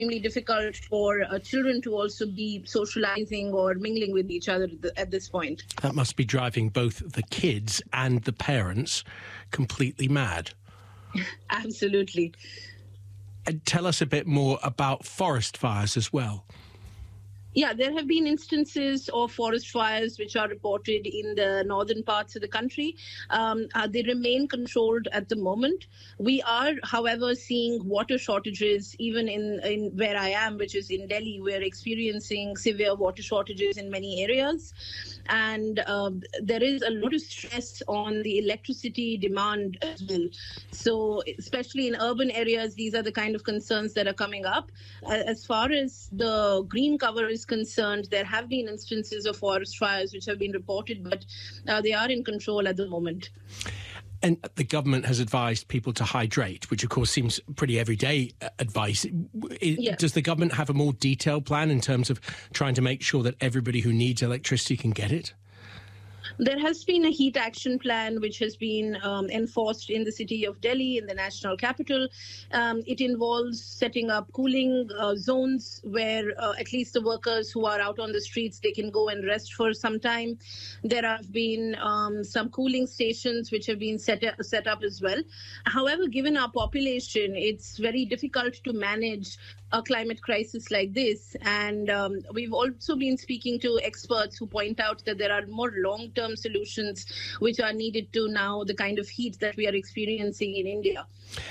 extremely difficult for children to also be socializing or mingling with each other at this point. That must be driving both the kids and the parents completely mad. Absolutely. And tell us a bit more about forest fires as well. Yeah, there have been instances of forest fires which are reported in the northern parts of the country. They remain controlled at the moment. We are, however, seeing water shortages even in where I am, which is in Delhi. We're experiencing severe water shortages in many areas. And there is a lot of stress on the electricity demand as well. So especially in urban areas, these are the kind of concerns that are coming up. As far as the green cover is concerned, there have been instances of forest fires which have been reported, but they are in control at the moment. And the government has advised people to hydrate, which of course seems pretty everyday advice. Yeah. Does the government have a more detailed plan in terms of trying to make sure that everybody who needs electricity can get it? There has been a heat action plan which has been enforced in the city of Delhi, in the national capital. It involves setting up cooling zones where at least the workers who are out on the streets, they can go and rest for some time. There have been some cooling stations which have been set up as well. However, given our population, it's very difficult to manage a climate crisis like this. And we've also been speaking to experts who point out that there are more long-term solutions which are needed to now the kind of heat that we are experiencing in India.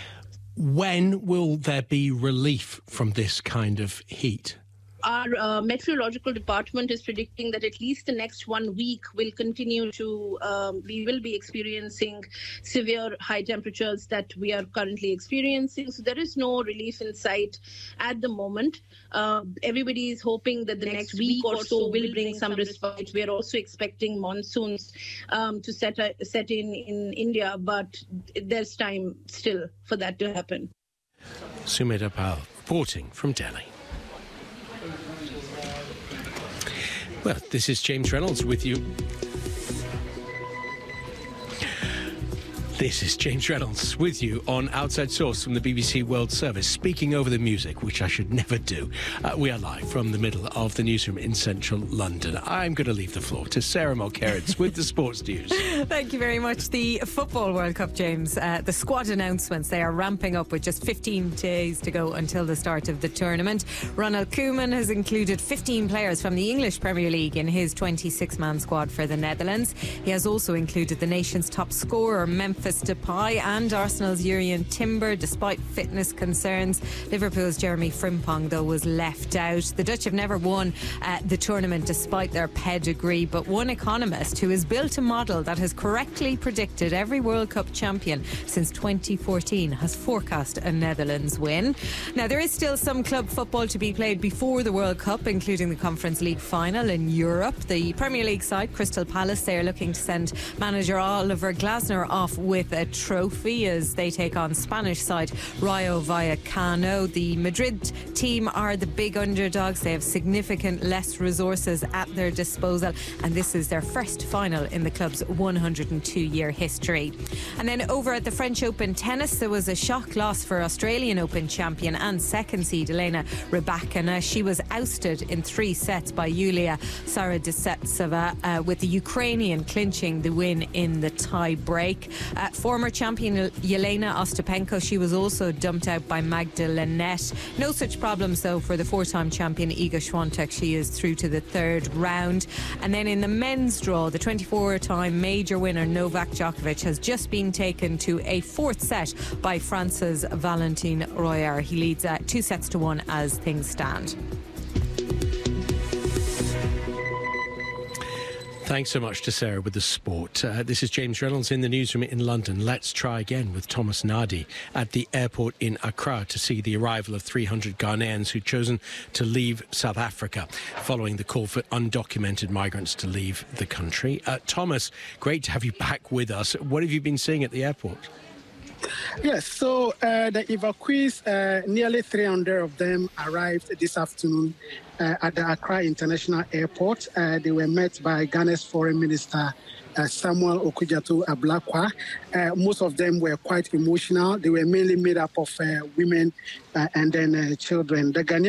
When will there be relief from this kind of heat? Our meteorological department is predicting that at least the next 1 week will continue to, we will be experiencing severe high temperatures that we are currently experiencing. So there is no relief in sight at the moment. Everybody is hoping that the next week or so will bring some respite. We are also expecting monsoons to set in India, but there's time still for that to happen. Sumedha Pal reporting from Delhi. Well, this is James Reynolds with you. This is James Reynolds with you on Outside Source from the BBC World Service, speaking over the music, which I should never do. We are live from the middle of the newsroom in central London. I'm going to leave the floor to Sarah Mulkerritz with the sports news. Thank you very much. The Football World Cup, James, the squad announcements, they are ramping up with just 15 days to go until the start of the tournament. Ronald Koeman has included 15 players from the English Premier League in his 26-man squad for the Netherlands. He has also included the nation's top scorer, Memphis Depay, and Arsenal's Jurrien Timber, despite fitness concerns. Liverpool's Jeremy Frimpong, though, was left out. The Dutch have never won the tournament despite their pedigree, but one economist who has built a model that has correctly predicted every World Cup champion since 2014 has forecast a Netherlands win. Now, there is still some club football to be played before the World Cup, including the Conference League final in Europe. The Premier League side, Crystal Palace, they are looking to send manager Oliver Glasner off with a trophy as they take on Spanish side Rayo Vallecano. The Madrid team are the big underdogs. They have significant less resources at their disposal, and this is their first final in the club's 102-year history. And then over at the French Open tennis, there was a shock loss for Australian Open champion and second seed Elena Rybakina. She was ousted in 3 sets by Yulia Saraditseva, with the Ukrainian clinching the win in the tie break. Former champion Yelena Ostapenko, she was also dumped out by Magda Linette. No such problems though for the 4-time champion Iga Swiatek. She is through to the 3rd round. And then in the men's draw, the 24-time major winner Novak Djokovic has just been taken to a 4th set by France's Valentin Royer. He leads 2-1 as things stand. Thanks so much to Sarah with the sport. This is James Reynolds in the newsroom in London. Let's try again with Thomas Nadi at the airport in Accra to see the arrival of 300 Ghanaians who've chosen to leave South Africa following the call for undocumented migrants to leave the country. Thomas, great to have you back with us. What have you been seeing at the airport? Yes, so the evacuees, nearly 300 of them arrived this afternoon at the Accra International Airport. They were met by Ghana's Foreign Minister, Samuel Okudzeto Ablakwa. Most of them were quite emotional. They were mainly made up of women and then children. The Ghanaian